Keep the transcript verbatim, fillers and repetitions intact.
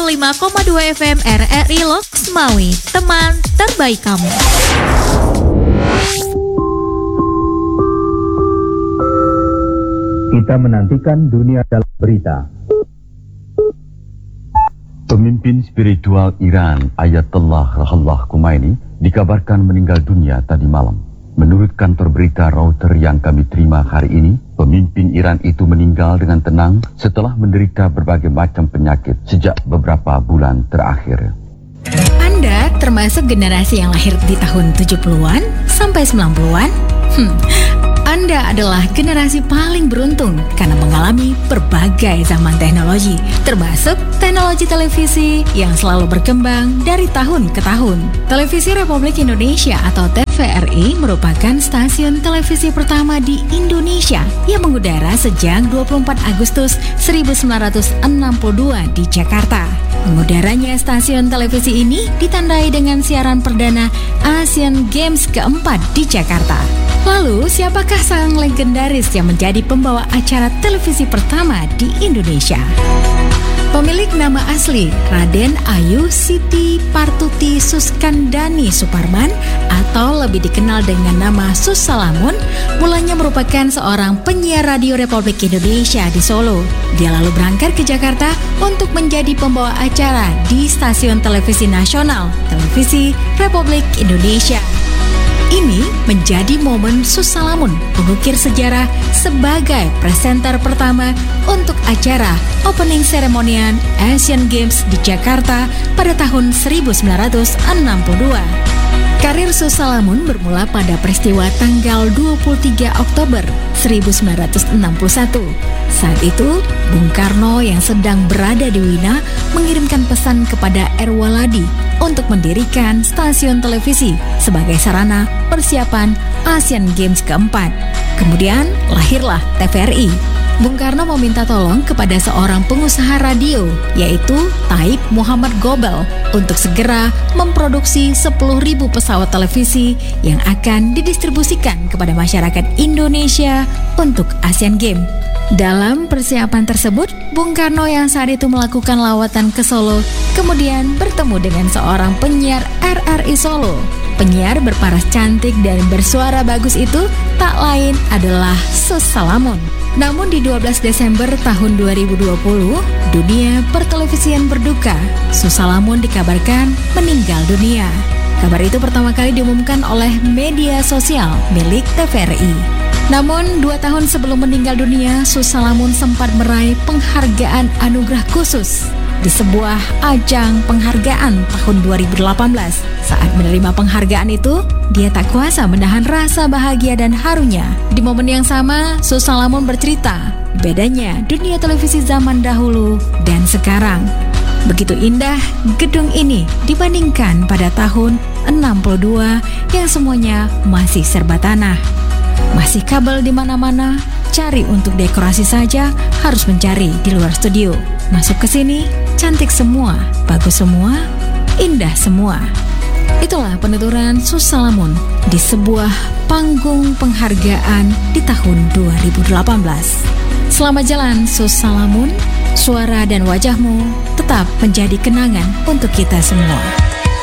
puluh lima koma dua F M R R I Loks Maui, teman terbaik kamu. Kita menantikan dunia dalam berita. Pemimpin spiritual Iran, Ayatollah Ruhollah Khomeini, dikabarkan meninggal dunia tadi malam. Menurut kantor berita Reuters yang kami terima hari ini, pemimpin Iran itu meninggal dengan tenang setelah menderita berbagai macam penyakit sejak beberapa bulan terakhir. Anda termasuk generasi yang lahir di tahun tujuh puluhan sampai sembilan puluhan? Hmm. Anda adalah generasi paling beruntung karena mengalami berbagai zaman teknologi, termasuk teknologi televisi yang selalu berkembang dari tahun ke tahun. Televisi Republik Indonesia atau T V R I merupakan stasiun televisi pertama di Indonesia yang mengudara sejak dua puluh empat Agustus seribu sembilan ratus enam puluh dua di Jakarta. Mengudaranya stasiun televisi ini ditandai dengan siaran perdana Asian Games keempat di Jakarta. Lalu, siapakah sang legendaris yang menjadi pembawa acara televisi pertama di Indonesia? Pemilik nama asli Raden Ayu Siti Partuti Suskandani Suparman atau lebih dikenal dengan nama Sus Salamun, mulanya merupakan seorang penyiar radio Republik Indonesia di Solo. Dia lalu berangkat ke Jakarta untuk menjadi pembawa acara di stasiun televisi nasional, Televisi Republik Indonesia. Ini menjadi momen Sus Salamun mengukir sejarah sebagai presenter pertama untuk acara opening seremonian Asian Games di Jakarta pada tahun seribu sembilan ratus enam puluh dua. Karir Sus Salamun bermula pada peristiwa tanggal dua puluh tiga Oktober seribu sembilan ratus enam puluh satu. Saat itu, Bung Karno yang sedang berada di Wina mengirimkan pesan kepada Erwaladi untuk mendirikan stasiun televisi sebagai sarana persiapan Asian Games keempat. Kemudian lahirlah T V R I. Bung Karno meminta tolong kepada seorang pengusaha radio, yaitu Taib Muhammad Gobel, untuk segera memproduksi sepuluh ribu pesawat televisi yang akan didistribusikan kepada masyarakat Indonesia untuk Asian Games. Dalam persiapan tersebut, Bung Karno yang saat itu melakukan lawatan ke Solo, kemudian bertemu dengan seorang penyiar R R I Solo. Penyiar berparas cantik dan bersuara bagus itu tak lain adalah Sus Salamun. Namun di dua belas Desember tahun dua ribu dua puluh, dunia pertelevisian berduka. Sus Salamun dikabarkan meninggal dunia. Kabar itu pertama kali diumumkan oleh media sosial milik T V R I. Namun, dua tahun sebelum meninggal dunia, Sus Salamun sempat meraih penghargaan anugerah khusus di sebuah ajang penghargaan tahun dua ribu delapan belas. Saat menerima penghargaan itu, dia tak kuasa menahan rasa bahagia dan harunya. Di momen yang sama, Sus Salamun bercerita, bedanya dunia televisi zaman dahulu dan sekarang. Begitu indah gedung ini dibandingkan pada tahun enam puluh dua yang semuanya masih serba tanah. Masih kabel di mana-mana, cari untuk dekorasi saja harus mencari di luar studio. Masuk ke sini, cantik semua, bagus semua, indah semua. Itulah penuturan Sus Salamun di sebuah panggung penghargaan di tahun dua ribu delapan belas. Selamat jalan Sus Salamun, suara dan wajahmu tetap menjadi kenangan untuk kita semua.